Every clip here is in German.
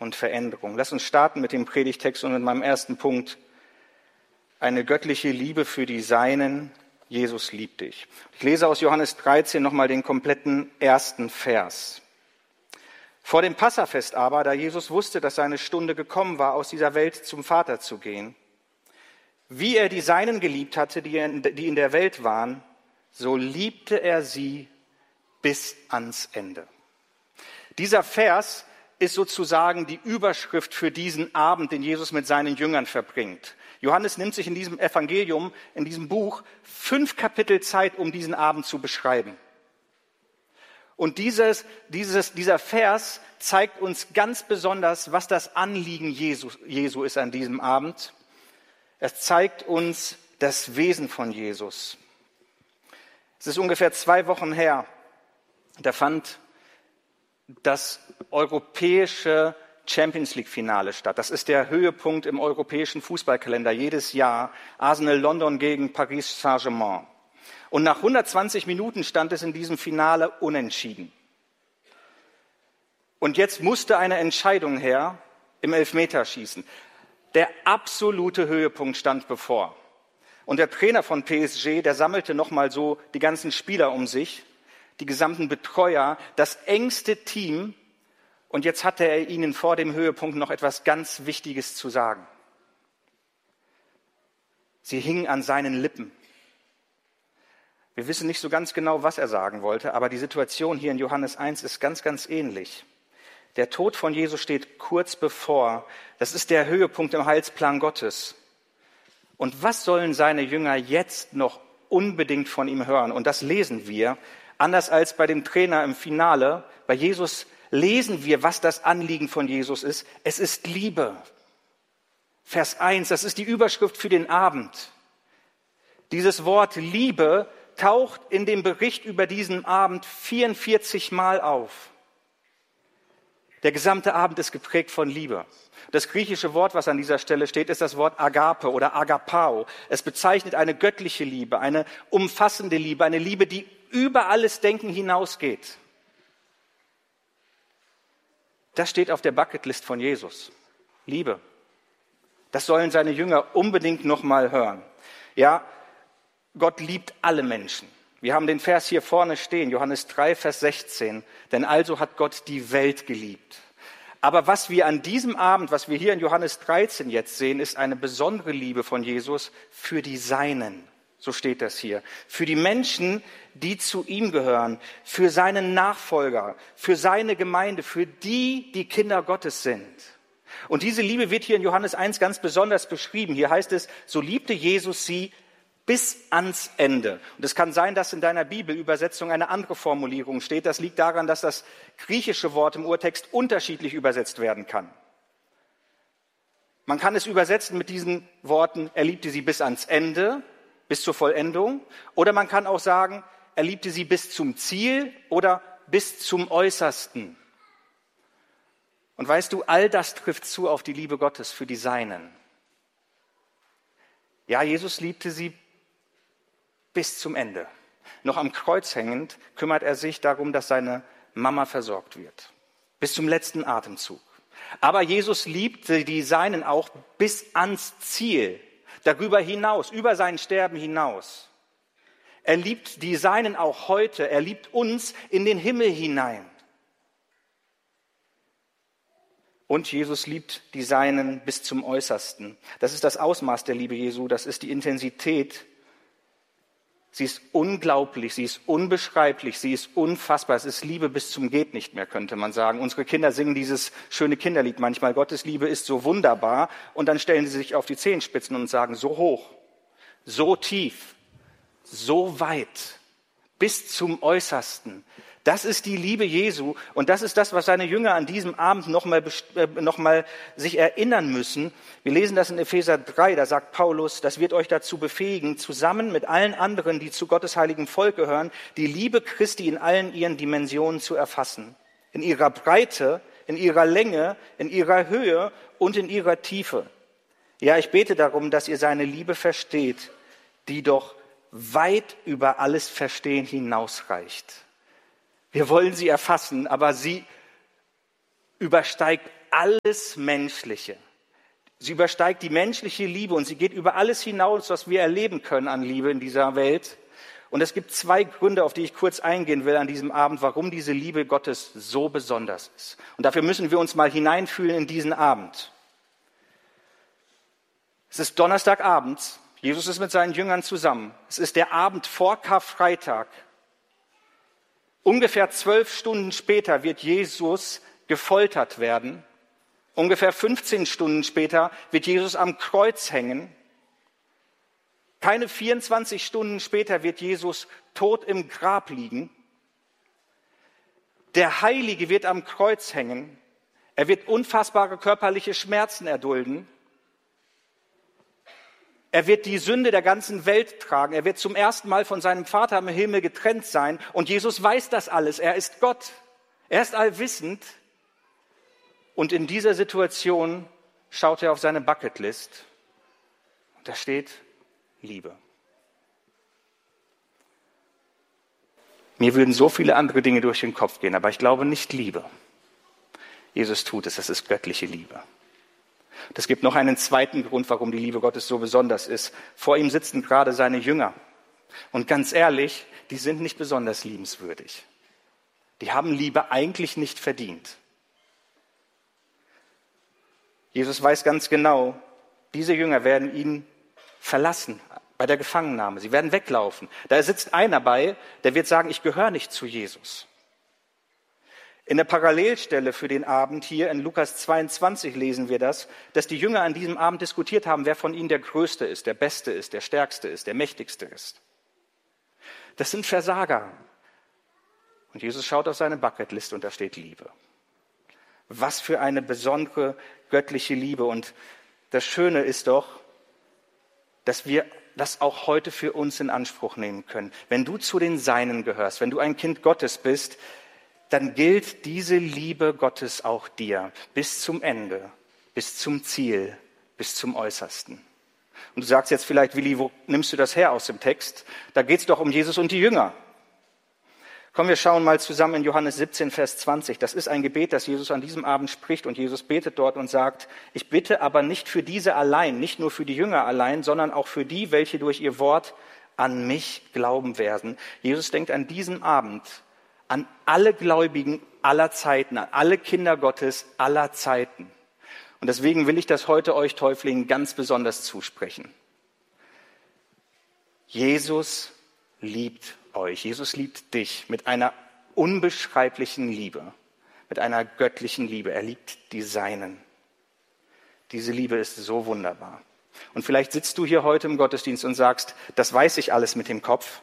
und Veränderung. Lass uns starten mit dem Predigtext und mit meinem ersten Punkt. Eine göttliche Liebe für die Seinen. Jesus liebt dich. Ich lese aus Johannes 13 nochmal den kompletten ersten Vers. Vor dem Passafest aber, da Jesus wusste, dass seine Stunde gekommen war, aus dieser Welt zum Vater zu gehen, wie er die Seinen geliebt hatte, die in der Welt waren, so liebte er sie bis ans Ende. Dieser Vers ist sozusagen die Überschrift für diesen Abend, den Jesus mit seinen Jüngern verbringt. Johannes nimmt sich in diesem Evangelium, in diesem Buch, 5 Kapitel Zeit, um diesen Abend zu beschreiben. Und dieser Vers zeigt uns ganz besonders, was das Anliegen Jesu ist an diesem Abend. Es zeigt uns das Wesen von Jesus. Es ist ungefähr 2 Wochen her, da fand das europäische Champions-League-Finale statt. Das ist der Höhepunkt im europäischen Fußballkalender jedes Jahr. Arsenal London gegen Paris Saint-Germain. Und nach 120 Minuten stand es in diesem Finale unentschieden. Und jetzt musste eine Entscheidung her im Elfmeterschießen. Der absolute Höhepunkt stand bevor. Und der Trainer von PSG, der sammelte nochmal so die ganzen Spieler um sich, die gesamten Betreuer, das engste Team. Und jetzt hatte er ihnen vor dem Höhepunkt noch etwas ganz Wichtiges zu sagen. Sie hingen an seinen Lippen. Wir wissen nicht so ganz genau, was er sagen wollte, aber die Situation hier in Johannes 1 ist ganz, ganz ähnlich. Der Tod von Jesus steht kurz bevor. Das ist der Höhepunkt im Heilsplan Gottes. Und was sollen seine Jünger jetzt noch unbedingt von ihm hören? Und das lesen wir. Anders als bei dem Trainer im Finale, bei Jesus lesen wir, was das Anliegen von Jesus ist. Es ist Liebe. Vers 1, das ist die Überschrift für den Abend. Dieses Wort Liebe taucht in dem Bericht über diesen Abend 44 Mal auf. Der gesamte Abend ist geprägt von Liebe. Das griechische Wort, was an dieser Stelle steht, ist das Wort Agape oder Agapao. Es bezeichnet eine göttliche Liebe, eine umfassende Liebe, eine Liebe, die über alles Denken hinausgeht. Das steht auf der Bucketlist von Jesus. Liebe. Das sollen seine Jünger unbedingt noch mal hören. Ja, Gott liebt alle Menschen. Wir haben den Vers hier vorne stehen, Johannes 3, Vers 16. Denn also hat Gott die Welt geliebt. Aber was wir an diesem Abend, was wir hier in Johannes 13 jetzt sehen, ist eine besondere Liebe von Jesus für die Seinen. So steht das hier. Für die Menschen, die zu ihm gehören, für seinen Nachfolger, für seine Gemeinde, für die Kinder Gottes sind. Und diese Liebe wird hier in Johannes 1 ganz besonders beschrieben. Hier heißt es, so liebte Jesus sie bis ans Ende. Und es kann sein, dass in deiner Bibelübersetzung eine andere Formulierung steht. Das liegt daran, dass das griechische Wort im Urtext unterschiedlich übersetzt werden kann. Man kann es übersetzen mit diesen Worten, er liebte sie bis ans Ende, bis zur Vollendung. Oder man kann auch sagen, er liebte sie bis zum Ziel oder bis zum Äußersten. Und weißt du, all das trifft zu auf die Liebe Gottes für die Seinen. Ja, Jesus liebte sie bis zum Ende. Noch am Kreuz hängend kümmert er sich darum, dass seine Mama versorgt wird. Bis zum letzten Atemzug. Aber Jesus liebte die Seinen auch bis ans Ziel. Darüber hinaus, über sein Sterben hinaus. Er liebt die Seinen auch heute. Er liebt uns in den Himmel hinein. Und Jesus liebt die Seinen bis zum Äußersten. Das ist das Ausmaß der Liebe Jesu, das ist die Intensität. Sie ist unglaublich, sie ist unbeschreiblich, sie ist unfassbar. Es ist Liebe bis zum geht nicht mehr, könnte man sagen. Unsere Kinder singen dieses schöne Kinderlied manchmal. Gottes Liebe ist so wunderbar. Und dann stellen sie sich auf die Zehenspitzen und sagen, so hoch, so tief, so weit, bis zum Äußersten. Das ist die Liebe Jesu und das ist das, was seine Jünger an diesem Abend noch mal sich erinnern müssen. Wir lesen das in Epheser 3, da sagt Paulus, das wird euch dazu befähigen, zusammen mit allen anderen, die zu Gottes heiligen Volk gehören, die Liebe Christi in allen ihren Dimensionen zu erfassen. In ihrer Breite, in ihrer Länge, in ihrer Höhe und in ihrer Tiefe. Ja, ich bete darum, dass ihr seine Liebe versteht, die doch weit über alles Verstehen hinausreicht. Wir wollen sie erfassen, aber sie übersteigt alles Menschliche. Sie übersteigt die menschliche Liebe und sie geht über alles hinaus, was wir erleben können an Liebe in dieser Welt. Und es gibt zwei Gründe, auf die ich kurz eingehen will an diesem Abend, warum diese Liebe Gottes so besonders ist. Und dafür müssen wir uns mal hineinfühlen in diesen Abend. Es ist Donnerstagabend. Jesus ist mit seinen Jüngern zusammen. Es ist der Abend vor Karfreitag. Ungefähr 12 Stunden später wird Jesus gefoltert werden. Ungefähr 15 Stunden später wird Jesus am Kreuz hängen. Keine 24 Stunden später wird Jesus tot im Grab liegen. Der Heilige wird am Kreuz hängen. Er wird unfassbare körperliche Schmerzen erdulden. Er wird die Sünde der ganzen Welt tragen. Er wird zum ersten Mal von seinem Vater im Himmel getrennt sein. Und Jesus weiß das alles. Er ist Gott. Er ist allwissend. Und in dieser Situation schaut er auf seine Bucketlist. Und da steht Liebe. Mir würden so viele andere Dinge durch den Kopf gehen, aber ich glaube nicht Liebe. Jesus tut es, das ist göttliche Liebe. Es gibt noch einen zweiten Grund, warum die Liebe Gottes so besonders ist. Vor ihm sitzen gerade seine Jünger. Und ganz ehrlich, die sind nicht besonders liebenswürdig. Die haben Liebe eigentlich nicht verdient. Jesus weiß ganz genau, diese Jünger werden ihn verlassen bei der Gefangennahme. Sie werden weglaufen. Da sitzt einer bei, der wird sagen, ich gehöre nicht zu Jesus. In der Parallelstelle für den Abend hier in Lukas 22 lesen wir das, dass die Jünger an diesem Abend diskutiert haben, wer von ihnen der Größte ist, der Beste ist, der Stärkste ist, der Mächtigste ist. Das sind Versager. Und Jesus schaut auf seine Bucketlist und da steht Liebe. Was für eine besondere göttliche Liebe. Und das Schöne ist doch, dass wir das auch heute für uns in Anspruch nehmen können. Wenn du zu den Seinen gehörst, wenn du ein Kind Gottes bist, dann gilt diese Liebe Gottes auch dir bis zum Ende, bis zum Ziel, bis zum Äußersten. Und du sagst jetzt vielleicht, Willi, wo nimmst du das her aus dem Text? Da geht es doch um Jesus und die Jünger. Komm, wir schauen mal zusammen in Johannes 17, Vers 20. Das ist ein Gebet, das Jesus an diesem Abend spricht. Und Jesus betet dort und sagt, ich bitte aber nicht für diese allein, nicht nur für die Jünger allein, sondern auch für die, welche durch ihr Wort an mich glauben werden. Jesus denkt an diesem Abend an alle Gläubigen aller Zeiten, an alle Kinder Gottes aller Zeiten. Und deswegen will ich das heute euch Täuflingen ganz besonders zusprechen. Jesus liebt euch. Jesus liebt dich mit einer unbeschreiblichen Liebe, mit einer göttlichen Liebe. Er liebt die Seinen. Diese Liebe ist so wunderbar. Und vielleicht sitzt du hier heute im Gottesdienst und sagst, das weiß ich alles mit dem Kopf,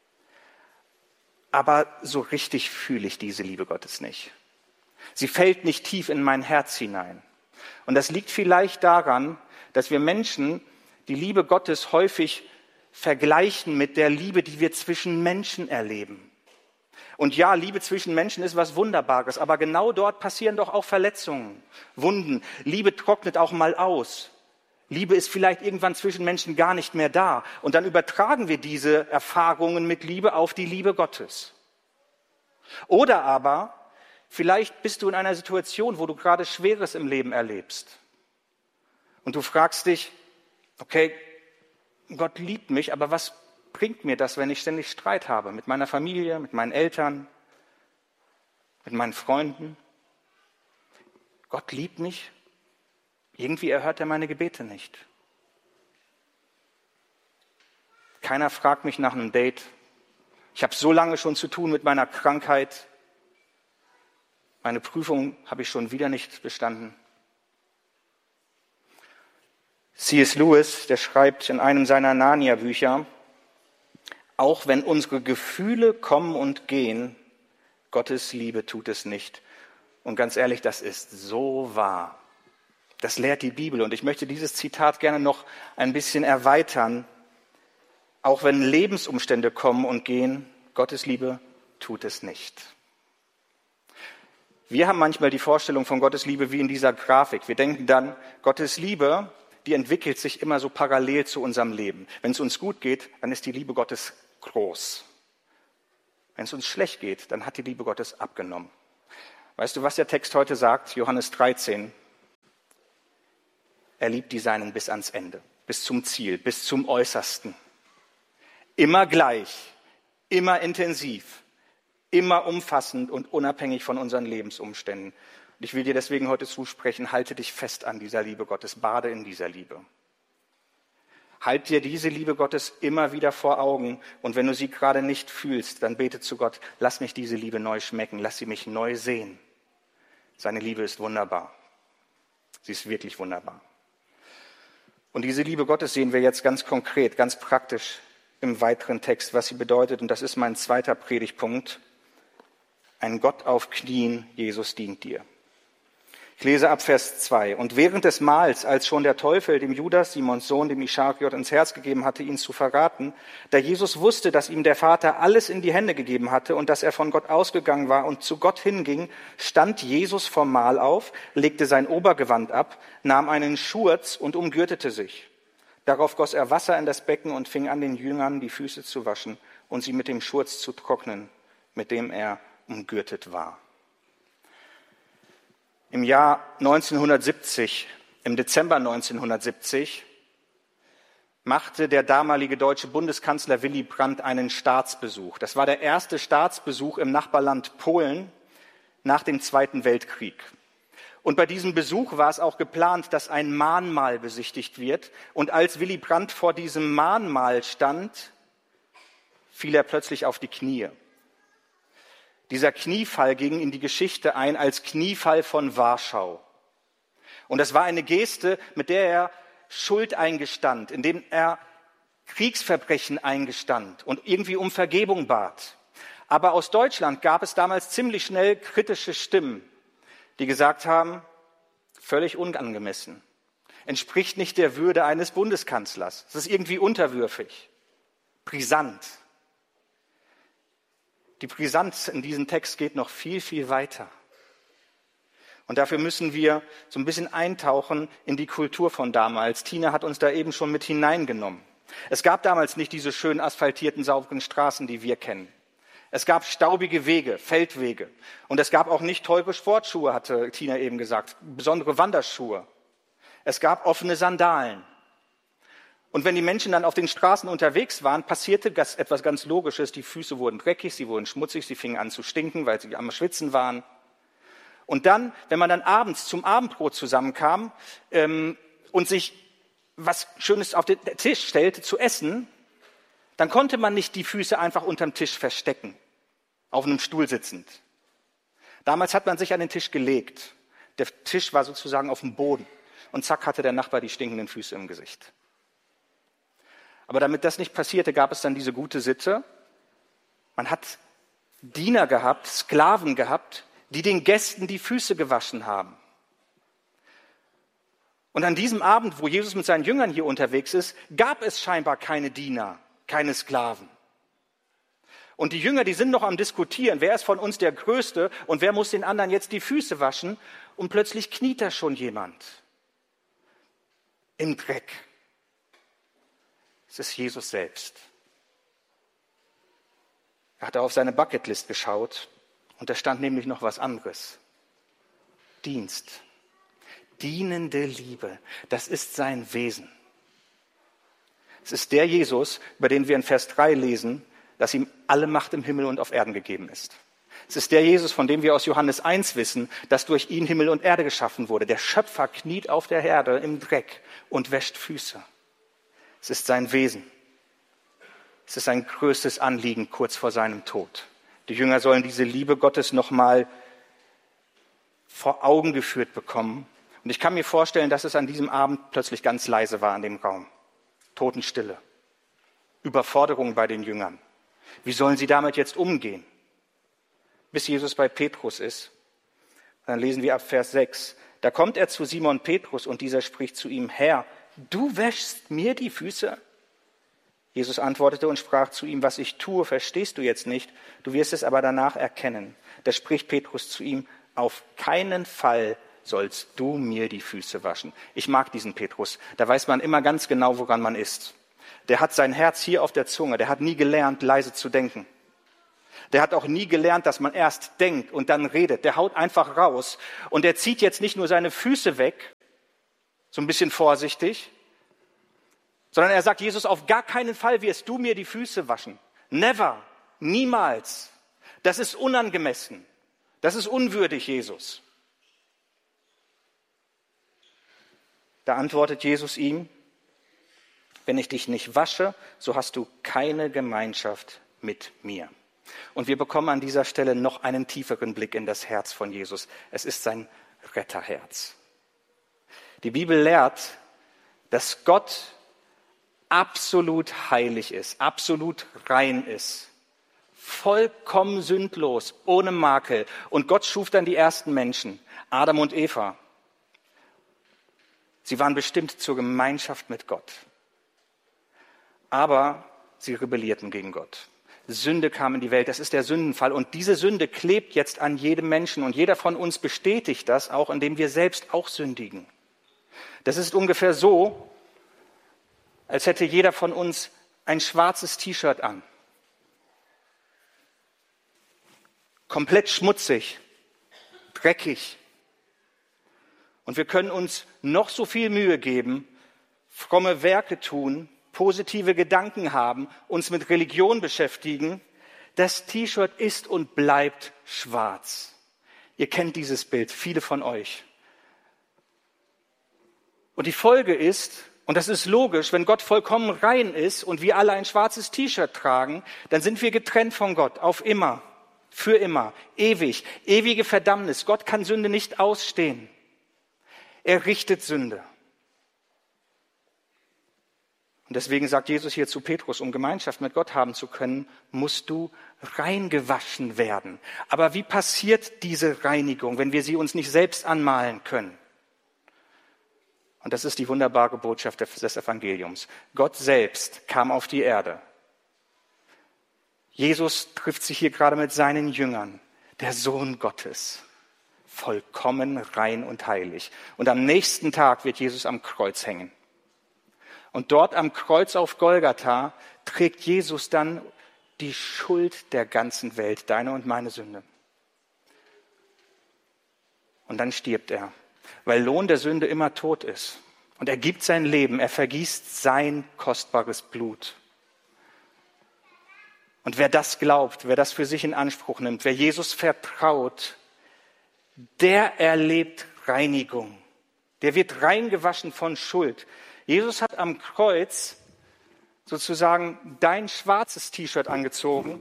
aber so richtig fühle ich diese Liebe Gottes nicht. Sie fällt nicht tief in mein Herz hinein. Und das liegt vielleicht daran, dass wir Menschen die Liebe Gottes häufig vergleichen mit der Liebe, die wir zwischen Menschen erleben. Und ja, Liebe zwischen Menschen ist was Wunderbares, aber genau dort passieren doch auch Verletzungen, Wunden. Liebe trocknet auch mal aus. Liebe ist vielleicht irgendwann zwischen Menschen gar nicht mehr da. Und dann übertragen wir diese Erfahrungen mit Liebe auf die Liebe Gottes. Oder aber, vielleicht bist du in einer Situation, wo du gerade Schweres im Leben erlebst. Und du fragst dich, okay, Gott liebt mich, aber was bringt mir das, wenn ich ständig Streit habe mit meiner Familie, mit meinen Eltern, mit meinen Freunden? Gott liebt mich. Irgendwie erhört er meine Gebete nicht. Keiner fragt mich nach einem Date. Ich habe so lange schon zu tun mit meiner Krankheit. Meine Prüfung habe ich schon wieder nicht bestanden. C.S. Lewis, der schreibt in einem seiner Narnia-Bücher, auch wenn unsere Gefühle kommen und gehen, Gottes Liebe tut es nicht. Und ganz ehrlich, das ist so wahr. Das lehrt die Bibel und ich möchte dieses Zitat gerne noch ein bisschen erweitern. Auch wenn Lebensumstände kommen und gehen, Gottes Liebe tut es nicht. Wir haben manchmal die Vorstellung von Gottes Liebe wie in dieser Grafik. Wir denken dann, Gottes Liebe, die entwickelt sich immer so parallel zu unserem Leben. Wenn es uns gut geht, dann ist die Liebe Gottes groß. Wenn es uns schlecht geht, dann hat die Liebe Gottes abgenommen. Weißt du, was der Text heute sagt? Johannes 13. er liebt die Seinen bis ans Ende, bis zum Ziel, bis zum Äußersten. Immer gleich, immer intensiv, immer umfassend und unabhängig von unseren Lebensumständen. Und ich will dir deswegen heute zusprechen, halte dich fest an dieser Liebe Gottes, bade in dieser Liebe. Halt dir diese Liebe Gottes immer wieder vor Augen und wenn du sie gerade nicht fühlst, dann bete zu Gott, lass mich diese Liebe neu schmecken, lass sie mich neu sehen. Seine Liebe ist wunderbar. Sie ist wirklich wunderbar. Und diese Liebe Gottes sehen wir jetzt ganz konkret, ganz praktisch im weiteren Text, was sie bedeutet. Und das ist mein zweiter Predigtpunkt. Ein Gott auf Knien, Jesus dient dir. Ich lese ab Vers 2. Und während des Mahls, als schon der Teufel dem Judas, Simons Sohn, dem Ischariot, ins Herz gegeben hatte, ihn zu verraten, da Jesus wusste, dass ihm der Vater alles in die Hände gegeben hatte und dass er von Gott ausgegangen war und zu Gott hinging, stand Jesus vom Mahl auf, legte sein Obergewand ab, nahm einen Schurz und umgürtete sich. Darauf goss er Wasser in das Becken und fing an, den Jüngern die Füße zu waschen und sie mit dem Schurz zu trocknen, mit dem er umgürtet war. Im Jahr 1970, im Dezember 1970, machte der damalige deutsche Bundeskanzler Willy Brandt einen Staatsbesuch. Das war der erste Staatsbesuch im Nachbarland Polen nach dem Zweiten Weltkrieg. Und bei diesem Besuch war es auch geplant, dass ein Mahnmal besichtigt wird. Und als Willy Brandt vor diesem Mahnmal stand, fiel er plötzlich auf die Knie. Dieser Kniefall ging in die Geschichte ein als Kniefall von Warschau. Und das war eine Geste, mit der er Schuld eingestand, indem er Kriegsverbrechen eingestand und irgendwie um Vergebung bat. Aber aus Deutschland gab es damals ziemlich schnell kritische Stimmen, die gesagt haben, völlig unangemessen, entspricht nicht der Würde eines Bundeskanzlers. Es ist irgendwie unterwürfig, brisant. Die Brisanz in diesem Text geht noch viel, viel weiter. Und dafür müssen wir so ein bisschen eintauchen in die Kultur von damals. Tina hat uns da eben schon mit hineingenommen. Es gab damals nicht diese schön asphaltierten, sauberen Straßen, die wir kennen. Es gab staubige Wege, Feldwege. Und es gab auch nicht teure Sportschuhe, hatte Tina eben gesagt, besondere Wanderschuhe. Es gab offene Sandalen. Und wenn die Menschen dann auf den Straßen unterwegs waren, passierte etwas ganz Logisches. Die Füße wurden dreckig, sie wurden schmutzig, sie fingen an zu stinken, weil sie am Schwitzen waren. Und dann, wenn man dann abends zum Abendbrot zusammenkam und sich was Schönes auf den Tisch stellte zu essen, dann konnte man nicht die Füße einfach unterm Tisch verstecken, auf einem Stuhl sitzend. Damals hat man sich an den Tisch gelegt. Der Tisch war sozusagen auf dem Boden. Und zack, hatte der Nachbar die stinkenden Füße im Gesicht. Aber damit das nicht passierte, gab es dann diese gute Sitte. Man hat Diener gehabt, Sklaven gehabt, die den Gästen die Füße gewaschen haben. Und an diesem Abend, wo Jesus mit seinen Jüngern hier unterwegs ist, gab es scheinbar keine Diener, keine Sklaven. Und die Jünger, die sind noch am Diskutieren, wer ist von uns der Größte und wer muss den anderen jetzt die Füße waschen? Und plötzlich kniet da schon jemand im Dreck. Es ist Jesus selbst. Er hat auf seine Bucketlist geschaut und da stand nämlich noch was anderes. Dienst. Dienende Liebe. Das ist sein Wesen. Es ist der Jesus, über den wir in Vers 3 lesen, dass ihm alle Macht im Himmel und auf Erden gegeben ist. Es ist der Jesus, von dem wir aus Johannes 1 wissen, dass durch ihn Himmel und Erde geschaffen wurde. Der Schöpfer kniet auf der Erde im Dreck und wäscht Füße. Es ist sein Wesen. Es ist sein größtes Anliegen kurz vor seinem Tod. Die Jünger sollen diese Liebe Gottes nochmal vor Augen geführt bekommen. Und ich kann mir vorstellen, dass es an diesem Abend plötzlich ganz leise war in dem Raum. Totenstille. Überforderung bei den Jüngern. Wie sollen sie damit jetzt umgehen? Bis Jesus bei Petrus ist. Dann lesen wir ab Vers 6. Da kommt er zu Simon Petrus und dieser spricht zu ihm, Herr, du wäschst mir die Füße? Jesus antwortete und sprach zu ihm, was ich tue, verstehst du jetzt nicht, du wirst es aber danach erkennen. Da spricht Petrus zu ihm, auf keinen Fall sollst du mir die Füße waschen. Ich mag diesen Petrus, da weiß man immer ganz genau, woran man ist. Der hat sein Herz hier auf der Zunge, der hat nie gelernt, leise zu denken. Der hat auch nie gelernt, dass man erst denkt und dann redet. Der haut einfach raus und der zieht jetzt nicht nur seine Füße weg, so ein bisschen vorsichtig, sondern er sagt, Jesus, auf gar keinen Fall wirst du mir die Füße waschen. Never, niemals. Das ist unangemessen. Das ist unwürdig, Jesus. Da antwortet Jesus ihm, wenn ich dich nicht wasche, so hast du keine Gemeinschaft mit mir. Und wir bekommen an dieser Stelle noch einen tieferen Blick in das Herz von Jesus. Es ist sein Retterherz. Die Bibel lehrt, dass Gott absolut heilig ist, absolut rein ist, vollkommen sündlos, ohne Makel. Und Gott schuf dann die ersten Menschen, Adam und Eva. Sie waren bestimmt zur Gemeinschaft mit Gott. Aber sie rebellierten gegen Gott. Sünde kam in die Welt, das ist der Sündenfall. Und diese Sünde klebt jetzt an jedem Menschen. Und jeder von uns bestätigt das auch, indem wir selbst auch sündigen. Das ist ungefähr so, als hätte jeder von uns ein schwarzes T-Shirt an. Komplett schmutzig, dreckig. Und wir können uns noch so viel Mühe geben, fromme Werke tun, positive Gedanken haben, uns mit Religion beschäftigen. Das T-Shirt ist und bleibt schwarz. Ihr kennt dieses Bild, viele von euch. Und die Folge ist, und das ist logisch, wenn Gott vollkommen rein ist und wir alle ein schwarzes T-Shirt tragen, dann sind wir getrennt von Gott, auf immer, für immer, ewig, ewige Verdammnis. Gott kann Sünde nicht ausstehen. Er richtet Sünde. Und deswegen sagt Jesus hier zu Petrus, um Gemeinschaft mit Gott haben zu können, musst du reingewaschen werden. Aber wie passiert diese Reinigung, wenn wir sie uns nicht selbst anmalen können? Und das ist die wunderbare Botschaft des Evangeliums. Gott selbst kam auf die Erde. Jesus trifft sich hier gerade mit seinen Jüngern, der Sohn Gottes, vollkommen rein und heilig. Und am nächsten Tag wird Jesus am Kreuz hängen. Und dort am Kreuz auf Golgatha trägt Jesus dann die Schuld der ganzen Welt, deine und meine Sünde. Und dann stirbt er, weil Lohn der Sünde immer Tod ist. Und er gibt sein Leben, er vergießt sein kostbares Blut. Und wer das glaubt, wer das für sich in Anspruch nimmt, wer Jesus vertraut, der erlebt Reinigung. Der wird reingewaschen von Schuld. Jesus hat am Kreuz sozusagen dein schwarzes T-Shirt angezogen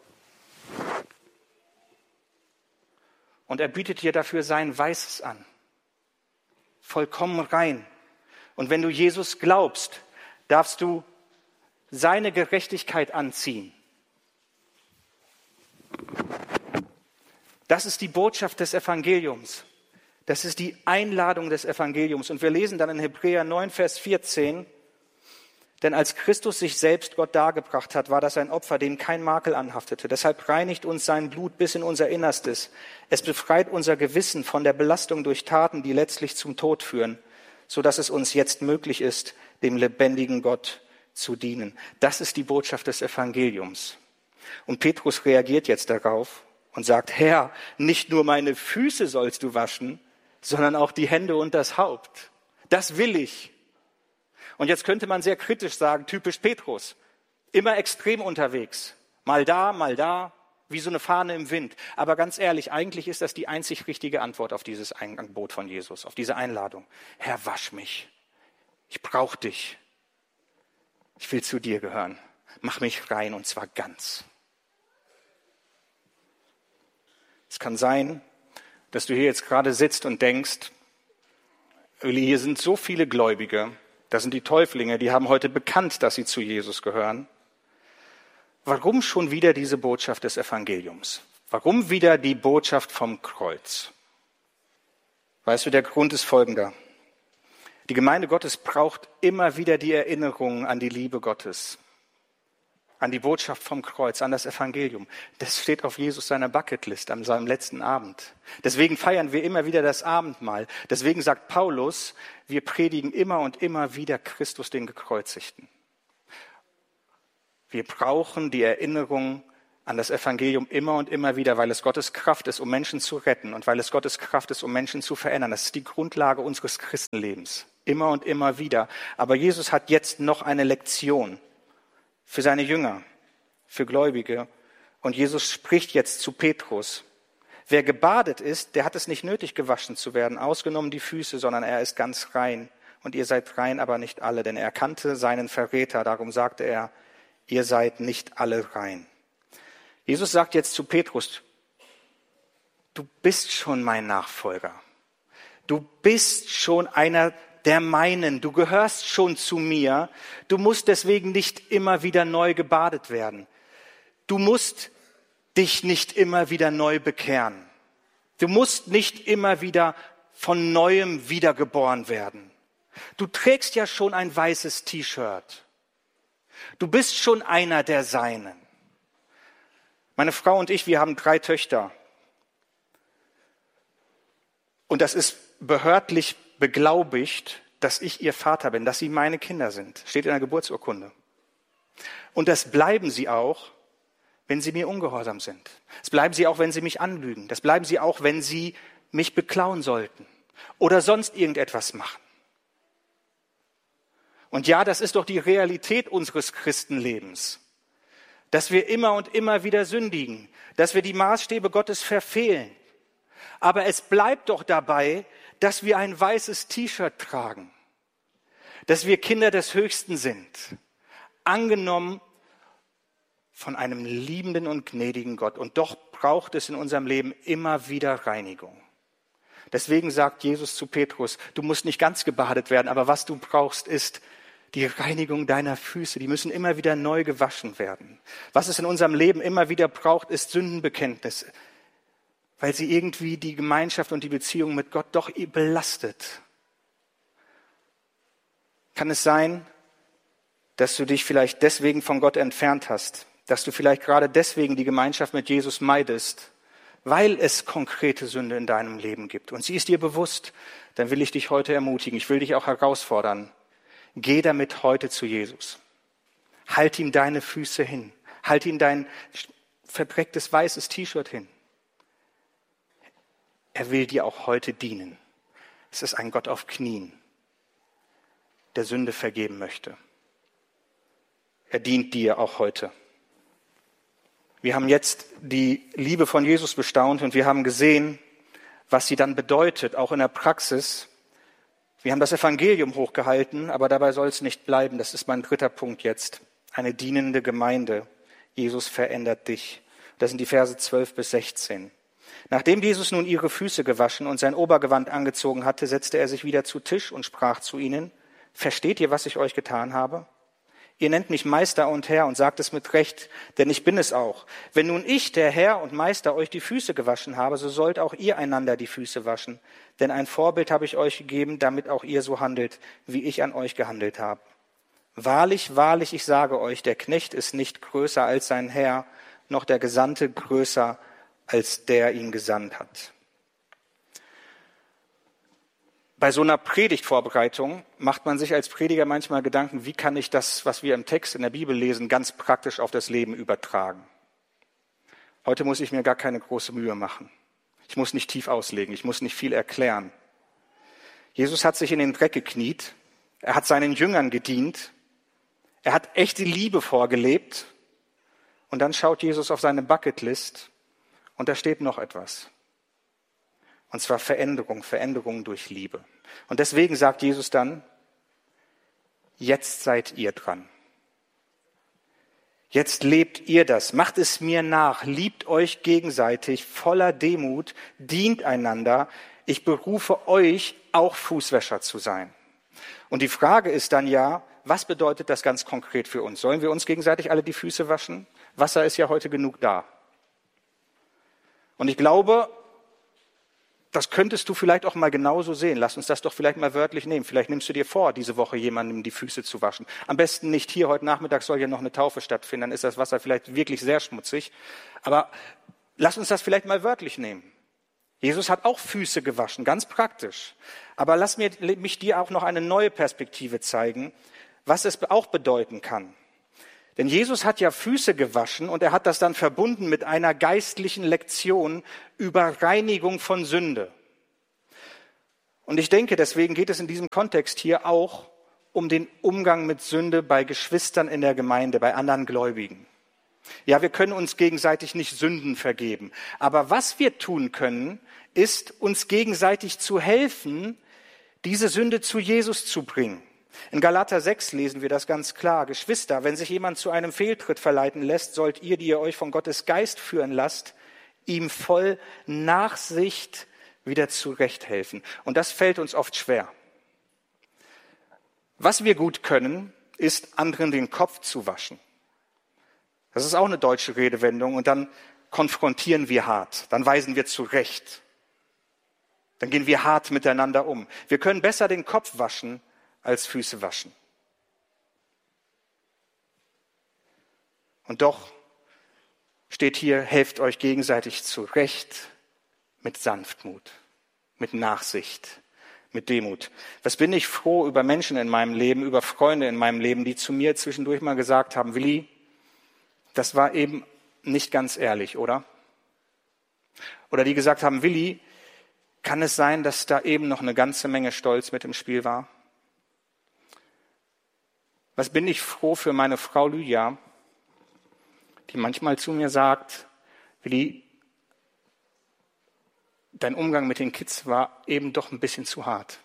und er bietet dir dafür sein weißes an. Vollkommen rein. Und wenn du Jesus glaubst, darfst du seine Gerechtigkeit anziehen. Das ist die Botschaft des Evangeliums. Das ist die Einladung des Evangeliums. Und wir lesen dann in Hebräer 9, Vers 14, denn als Christus sich selbst Gott dargebracht hat, war das ein Opfer, dem kein Makel anhaftete. Deshalb reinigt uns sein Blut bis in unser Innerstes. Es befreit unser Gewissen von der Belastung durch Taten, die letztlich zum Tod führen, sodass es uns jetzt möglich ist, dem lebendigen Gott zu dienen. Das ist die Botschaft des Evangeliums. Und Petrus reagiert jetzt darauf und sagt, Herr, nicht nur meine Füße sollst du waschen, sondern auch die Hände und das Haupt. Das will ich. Und jetzt könnte man sehr kritisch sagen, typisch Petrus, immer extrem unterwegs, mal da, wie so eine Fahne im Wind. Aber ganz ehrlich, eigentlich ist das die einzig richtige Antwort auf dieses Angebot von Jesus, auf diese Einladung. Herr, wasch mich. Ich brauche dich. Ich will zu dir gehören. Mach mich rein und zwar ganz. Es kann sein, dass du hier jetzt gerade sitzt und denkst, Uli, hier sind so viele Gläubige, das sind die Täuflinge, die haben heute bekannt, dass sie zu Jesus gehören. Warum schon wieder diese Botschaft des Evangeliums? Warum wieder die Botschaft vom Kreuz? Weißt du, der Grund ist folgender. Die Gemeinde Gottes braucht immer wieder die Erinnerung an die Liebe Gottes, an die Botschaft vom Kreuz, an das Evangelium. Das steht auf Jesus seiner Bucketlist an seinem letzten Abend. Deswegen feiern wir immer wieder das Abendmahl. Deswegen sagt Paulus, wir predigen immer und immer wieder Christus, den Gekreuzigten. Wir brauchen die Erinnerung an das Evangelium immer und immer wieder, weil es Gottes Kraft ist, um Menschen zu retten und weil es Gottes Kraft ist, um Menschen zu verändern. Das ist die Grundlage unseres Christenlebens. immer und immer wieder. Aber Jesus hat jetzt noch eine Lektion für seine Jünger, für Gläubige. Und Jesus spricht jetzt zu Petrus. Wer gebadet ist, der hat es nicht nötig, gewaschen zu werden, ausgenommen die Füße, sondern er ist ganz rein. Und ihr seid rein, aber nicht alle, denn er kannte seinen Verräter. Darum sagte er, ihr seid nicht alle rein. Jesus sagt jetzt zu Petrus, du bist schon mein Nachfolger. Du bist schon einer der meinen. Du gehörst schon zu mir. Du musst deswegen nicht immer wieder neu gebadet werden. Du musst dich nicht immer wieder neu bekehren. Du musst nicht immer wieder von Neuem wiedergeboren werden. Du trägst ja schon ein weißes T-Shirt. Du bist schon einer der Seinen. Meine Frau und ich, wir haben 3 Töchter. Und das ist behördlich beglaubigt, dass ich ihr Vater bin, dass sie meine Kinder sind. Steht in der Geburtsurkunde. Und das bleiben sie auch, wenn sie mir ungehorsam sind. Das bleiben sie auch, wenn sie mich anlügen. Das bleiben sie auch, wenn sie mich beklauen sollten oder sonst irgendetwas machen. Und ja, das ist doch die Realität unseres Christenlebens, dass wir immer und immer wieder sündigen, dass wir die Maßstäbe Gottes verfehlen. Aber es bleibt doch dabei, dass wir ein weißes T-Shirt tragen, dass wir Kinder des Höchsten sind, angenommen von einem liebenden und gnädigen Gott. Und doch braucht es in unserem Leben immer wieder Reinigung. Deswegen sagt Jesus zu Petrus, du musst nicht ganz gebadet werden, aber was du brauchst, ist die Reinigung deiner Füße. Die müssen immer wieder neu gewaschen werden. Was es in unserem Leben immer wieder braucht, ist Sündenbekenntnis, weil sie irgendwie die Gemeinschaft und die Beziehung mit Gott doch belastet. Kann es sein, dass du dich vielleicht deswegen von Gott entfernt hast, dass du vielleicht gerade deswegen die Gemeinschaft mit Jesus meidest, weil es konkrete Sünde in deinem Leben gibt. Und sie ist dir bewusst, dann will ich dich heute ermutigen. Ich will dich auch herausfordern. Geh damit heute zu Jesus. Halt ihm deine Füße hin. Halt ihm dein verdrecktes weißes T-Shirt hin. Er will dir auch heute dienen. Es ist ein Gott auf Knien, der Sünde vergeben möchte. Er dient dir auch heute. Wir haben jetzt die Liebe von Jesus bestaunt und wir haben gesehen, was sie dann bedeutet, auch in der Praxis. Wir haben das Evangelium hochgehalten, aber dabei soll es nicht bleiben. Das ist mein 3. Punkt jetzt. Eine dienende Gemeinde. Jesus verändert dich. Das sind die Verse 12 bis 16. Nachdem Jesus nun ihre Füße gewaschen und sein Obergewand angezogen hatte, setzte er sich wieder zu Tisch und sprach zu ihnen, versteht ihr, was ich euch getan habe? Ihr nennt mich Meister und Herr und sagt es mit Recht, denn ich bin es auch. Wenn nun ich, der Herr und Meister, euch die Füße gewaschen habe, so sollt auch ihr einander die Füße waschen. Denn ein Vorbild habe ich euch gegeben, damit auch ihr so handelt, wie ich an euch gehandelt habe. Wahrlich, wahrlich, ich sage euch, der Knecht ist nicht größer als sein Herr, noch der Gesandte größer als der ihn gesandt hat. Bei so einer Predigtvorbereitung macht man sich als Prediger manchmal Gedanken, wie kann ich das, was wir im Text in der Bibel lesen, ganz praktisch auf das Leben übertragen. Heute muss ich mir gar keine große Mühe machen. Ich muss nicht tief auslegen, ich muss nicht viel erklären. Jesus hat sich in den Dreck gekniet, er hat seinen Jüngern gedient, er hat echte Liebe vorgelebt und dann schaut Jesus auf seine Bucketlist und da steht noch etwas. Und zwar Veränderung durch Liebe. Und deswegen sagt Jesus dann, jetzt seid ihr dran. Jetzt lebt ihr das, macht es mir nach, liebt euch gegenseitig, voller Demut, dient einander. Ich berufe euch, auch Fußwäscher zu sein. Und die Frage ist dann ja, was bedeutet das ganz konkret für uns? Sollen wir uns gegenseitig alle die Füße waschen? Wasser ist ja heute genug da. Und ich glaube, das könntest du vielleicht auch mal genauso sehen. Lass uns das doch vielleicht mal wörtlich nehmen. Vielleicht nimmst du dir vor, diese Woche jemandem die Füße zu waschen. Am besten nicht hier. Heute Nachmittag soll ja noch eine Taufe stattfinden. Dann ist das Wasser vielleicht wirklich sehr schmutzig. Aber lass uns das vielleicht mal wörtlich nehmen. Jesus hat auch Füße gewaschen, ganz praktisch. Aber lass mich dir auch noch eine neue Perspektive zeigen, was es auch bedeuten kann. Denn Jesus hat ja Füße gewaschen und er hat das dann verbunden mit einer geistlichen Lektion über Reinigung von Sünde. Und ich denke, deswegen geht es in diesem Kontext hier auch um den Umgang mit Sünde bei Geschwistern in der Gemeinde, bei anderen Gläubigen. Ja, wir können uns gegenseitig nicht Sünden vergeben. Aber was wir tun können, ist, uns gegenseitig zu helfen, diese Sünde zu Jesus zu bringen. In Galater 6 lesen wir das ganz klar. Geschwister, wenn sich jemand zu einem Fehltritt verleiten lässt, sollt ihr, die ihr euch von Gottes Geist führen lasst, ihm voll Nachsicht wieder zurechthelfen. Und das fällt uns oft schwer. Was wir gut können, ist, anderen den Kopf zu waschen. Das ist auch eine deutsche Redewendung. Und dann konfrontieren wir hart. Dann weisen wir zurecht. Dann gehen wir hart miteinander um. Wir können besser den Kopf waschen, als Füße waschen. Und doch steht hier, helft euch gegenseitig zurecht mit Sanftmut, mit Nachsicht, mit Demut. Was bin ich froh über Menschen in meinem Leben, über Freunde in meinem Leben, die zu mir zwischendurch mal gesagt haben, Willi, das war eben nicht ganz ehrlich, oder? Oder die gesagt haben, Willi, kann es sein, dass da eben noch eine ganze Menge Stolz mit im Spiel war? Was bin ich froh für meine Frau Lydia, die manchmal zu mir sagt, Willi, dein Umgang mit den Kids war eben doch ein bisschen zu hart.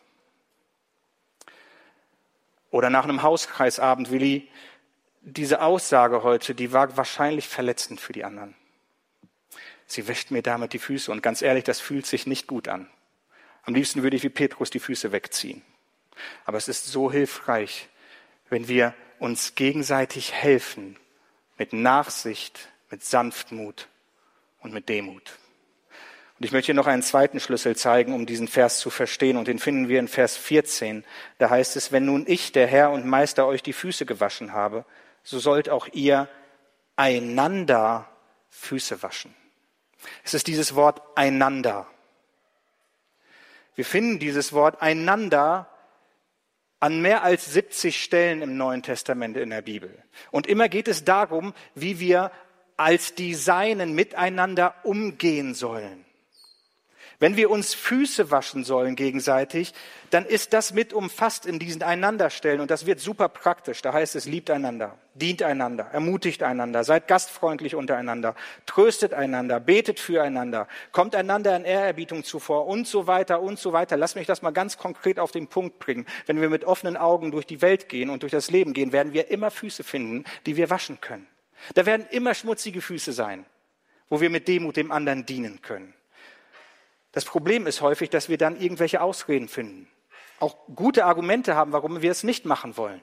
Oder nach einem Hauskreisabend, Willi, diese Aussage heute, die war wahrscheinlich verletzend für die anderen. Sie wäscht mir damit die Füße und ganz ehrlich, das fühlt sich nicht gut an. Am liebsten würde ich wie Petrus die Füße wegziehen. Aber es ist so hilfreich, wenn wir uns gegenseitig helfen mit Nachsicht, mit Sanftmut und mit Demut. Und ich möchte hier noch einen zweiten Schlüssel zeigen, um diesen Vers zu verstehen. Und den finden wir in Vers 14. Da heißt es, wenn nun ich, der Herr und Meister, euch die Füße gewaschen habe, so sollt auch ihr einander Füße waschen. Es ist dieses Wort einander. Wir finden dieses Wort einander an mehr als 70 Stellen im Neuen Testament in der Bibel. Und immer geht es darum, wie wir als die Seinen miteinander umgehen sollen. Wenn wir uns Füße waschen sollen gegenseitig, dann ist das mit umfasst in diesen Einanderstellen und das wird super praktisch. Da heißt es, liebt einander, dient einander, ermutigt einander, seid gastfreundlich untereinander, tröstet einander, betet füreinander, kommt einander in Ehrerbietung zuvor und so weiter und so weiter. Lass mich das mal ganz konkret auf den Punkt bringen. Wenn wir mit offenen Augen durch die Welt gehen und durch das Leben gehen, werden wir immer Füße finden, die wir waschen können. Da werden immer schmutzige Füße sein, wo wir mit Demut dem anderen dienen können. Das Problem ist häufig, dass wir dann irgendwelche Ausreden finden. Auch gute Argumente haben, warum wir es nicht machen wollen.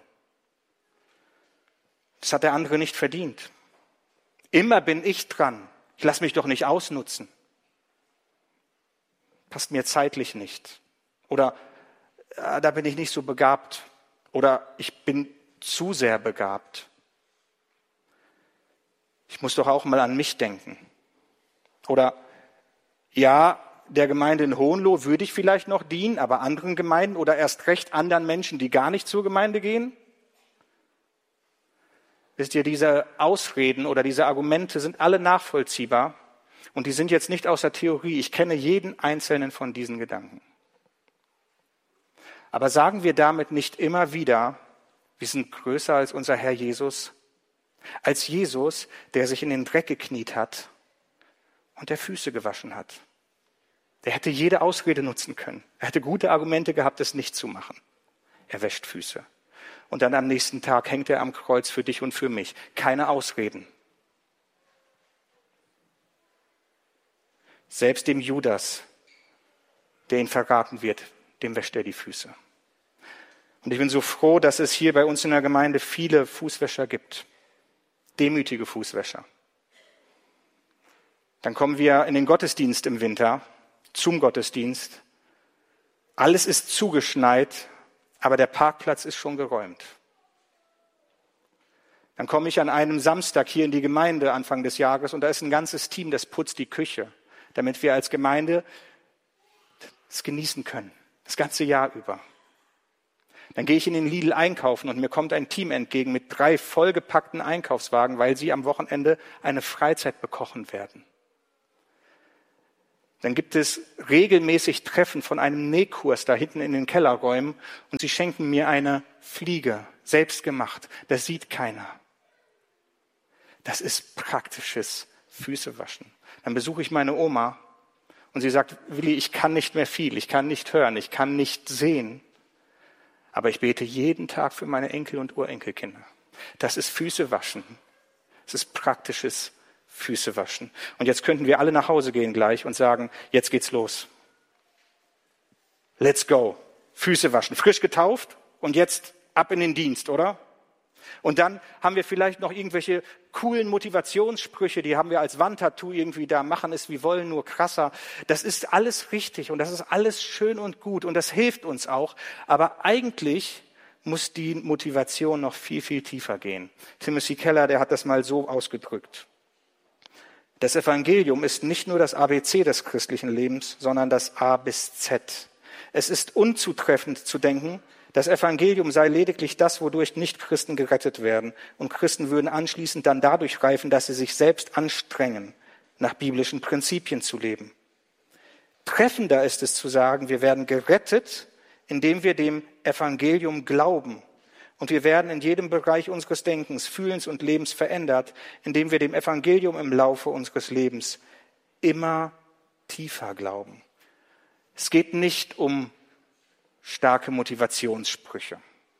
Das hat der andere nicht verdient. Immer bin ich dran. Ich lasse mich doch nicht ausnutzen. Passt mir zeitlich nicht. Oder da bin ich nicht so begabt. Oder ich bin zu sehr begabt. Ich muss doch auch mal an mich denken. Oder ja, der Gemeinde in Hohenlohe würde ich vielleicht noch dienen, aber anderen Gemeinden oder erst recht anderen Menschen, die gar nicht zur Gemeinde gehen? Wisst ihr, diese Ausreden oder diese Argumente sind alle nachvollziehbar und die sind jetzt nicht aus der Theorie. Ich kenne jeden einzelnen von diesen Gedanken. Aber sagen wir damit nicht immer wieder, wir sind größer als unser Herr Jesus? Als Jesus, der sich in den Dreck gekniet hat und der Füße gewaschen hat. Er hätte jede Ausrede nutzen können. Er hätte gute Argumente gehabt, es nicht zu machen. Er wäscht Füße. Und dann am nächsten Tag hängt er am Kreuz für dich und für mich. Keine Ausreden. Selbst dem Judas, der ihn verraten wird, dem wäscht er die Füße. Und ich bin so froh, dass es hier bei uns in der Gemeinde viele Fußwäscher gibt. Demütige Fußwäscher. Dann kommen wir in den Gottesdienst im Winter. Zum Gottesdienst. Alles ist zugeschneit, aber der Parkplatz ist schon geräumt. Dann komme ich an einem Samstag hier in die Gemeinde Anfang des Jahres und da ist ein ganzes Team, das putzt die Küche, damit wir als Gemeinde es genießen können, das ganze Jahr über. Dann gehe ich in den Lidl einkaufen und mir kommt ein Team entgegen mit 3 vollgepackten Einkaufswagen, weil sie am Wochenende eine Freizeit bekochen werden. Dann gibt es regelmäßig Treffen von einem Nähkurs da hinten in den Kellerräumen und sie schenken mir eine Fliege, selbst gemacht. Das sieht keiner. Das ist praktisches Füßewaschen. Dann besuche ich meine Oma und sie sagt, Willi, ich kann nicht mehr viel, ich kann nicht hören, ich kann nicht sehen. Aber ich bete jeden Tag für meine Enkel und Urenkelkinder. Das ist Füßewaschen. Das ist praktisches Füßewaschen. Und jetzt könnten wir alle nach Hause gehen gleich und sagen, jetzt geht's los. Let's go. Füße waschen. Frisch getauft und jetzt ab in den Dienst, oder? Und dann haben wir vielleicht noch irgendwelche coolen Motivationssprüche, die haben wir als Wandtattoo irgendwie da, machen es wie wollen, nur krasser. Das ist alles richtig und das ist alles schön und gut und das hilft uns auch. Aber eigentlich muss die Motivation noch viel, viel tiefer gehen. Timothy Keller, der hat das mal so ausgedrückt. Das Evangelium ist nicht nur das ABC des christlichen Lebens, sondern das A bis Z. Es ist unzutreffend zu denken, das Evangelium sei lediglich das, wodurch Nichtchristen gerettet werden. Und Christen würden anschließend dann dadurch reifen, dass sie sich selbst anstrengen, nach biblischen Prinzipien zu leben. Treffender ist es zu sagen, wir werden gerettet, indem wir dem Evangelium glauben. Und wir werden in jedem Bereich unseres Denkens, Fühlens und Lebens verändert, indem wir dem Evangelium im Laufe unseres Lebens immer tiefer glauben. Es geht nicht um starke Motivationssprüche.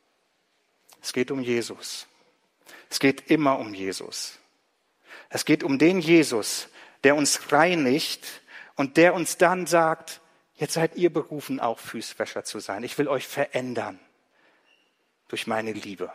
Es geht um Jesus. Es geht immer um Jesus. Es geht um den Jesus, der uns reinigt und der uns dann sagt, jetzt seid ihr berufen, auch Fußwäscher zu sein. Ich will euch verändern durch meine Liebe.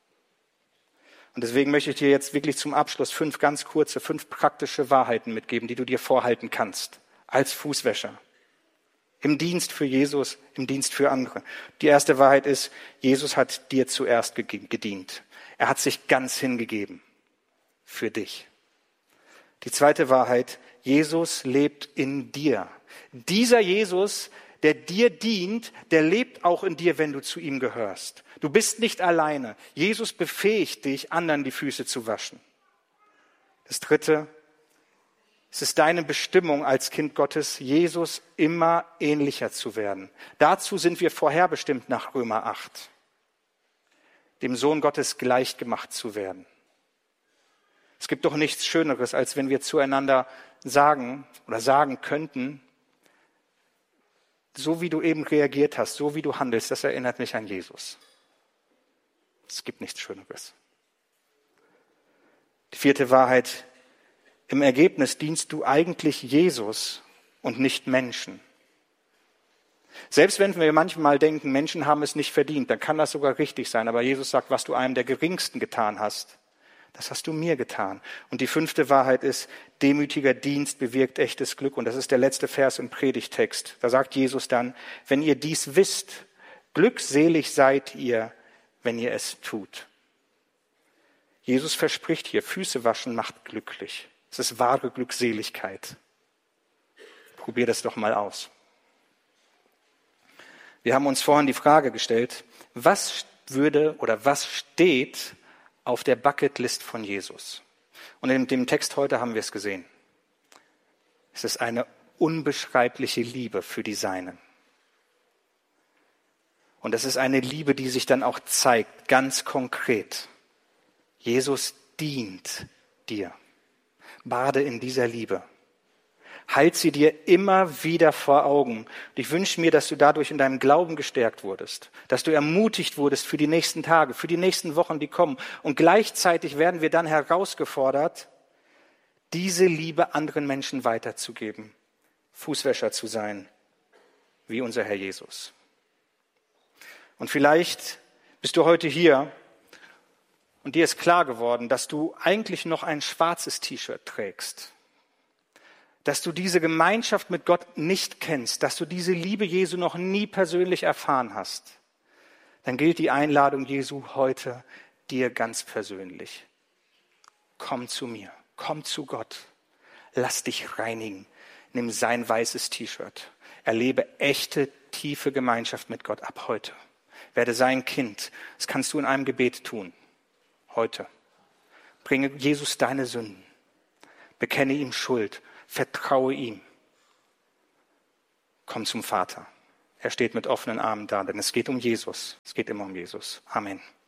Und deswegen möchte ich dir jetzt wirklich zum Abschluss 5 praktische Wahrheiten mitgeben, die du dir vorhalten kannst als Fußwäscher. Im Dienst für Jesus, im Dienst für andere. Die erste Wahrheit ist, Jesus hat dir zuerst gedient. Er hat sich ganz hingegeben für dich. Die zweite Wahrheit, Jesus lebt in dir. Dieser Jesus, der dir dient, der lebt auch in dir, wenn du zu ihm gehörst. Du bist nicht alleine. Jesus befähigt dich, anderen die Füße zu waschen. Das dritte, es ist deine Bestimmung als Kind Gottes, Jesus immer ähnlicher zu werden. Dazu sind wir vorherbestimmt nach Römer 8, dem Sohn Gottes gleichgemacht zu werden. Es gibt doch nichts Schöneres, als wenn wir zueinander sagen könnten, so wie du eben reagiert hast, so wie du handelst, das erinnert mich an Jesus. Es gibt nichts Schöneres. Die vierte Wahrheit, im Ergebnis dienst du eigentlich Jesus und nicht Menschen. Selbst wenn wir manchmal denken, Menschen haben es nicht verdient, dann kann das sogar richtig sein. Aber Jesus sagt, was du einem der Geringsten getan hast, das hast du mir getan. Und die fünfte Wahrheit ist, demütiger Dienst bewirkt echtes Glück. Und das ist der letzte Vers im Predigtext. Da sagt Jesus dann, wenn ihr dies wisst, glückselig seid ihr, wenn ihr es tut. Jesus verspricht hier, Füße waschen macht glücklich. Es ist wahre Glückseligkeit. Probier das doch mal aus. Wir haben uns vorhin die Frage gestellt, was steht auf der Bucketlist von Jesus? Und in dem Text heute haben wir es gesehen. Es ist eine unbeschreibliche Liebe für die Seinen. Und es ist eine Liebe, die sich dann auch zeigt, ganz konkret. Jesus dient dir. Bade in dieser Liebe. Halt sie dir immer wieder vor Augen. Und ich wünsche mir, dass du dadurch in deinem Glauben gestärkt wurdest, dass du ermutigt wurdest für die nächsten Tage, für die nächsten Wochen, die kommen. Und gleichzeitig werden wir dann herausgefordert, diese Liebe anderen Menschen weiterzugeben, Fußwäscher zu sein, wie unser Herr Jesus. Und vielleicht bist du heute hier und dir ist klar geworden, dass du eigentlich noch ein schwarzes T-Shirt trägst, dass du diese Gemeinschaft mit Gott nicht kennst, dass du diese Liebe Jesu noch nie persönlich erfahren hast. Dann gilt die Einladung Jesu heute dir ganz persönlich. Komm zu mir, komm zu Gott, lass dich reinigen, nimm sein weißes T-Shirt, erlebe echte, tiefe Gemeinschaft mit Gott ab heute. Werde sein Kind, das kannst du in einem Gebet tun. Heute. Bringe Jesus deine Sünden. Bekenne ihm Schuld. Vertraue ihm. komm zum Vater. Er steht mit offenen Armen da, denn es geht um Jesus. Es geht immer um Jesus. Amen.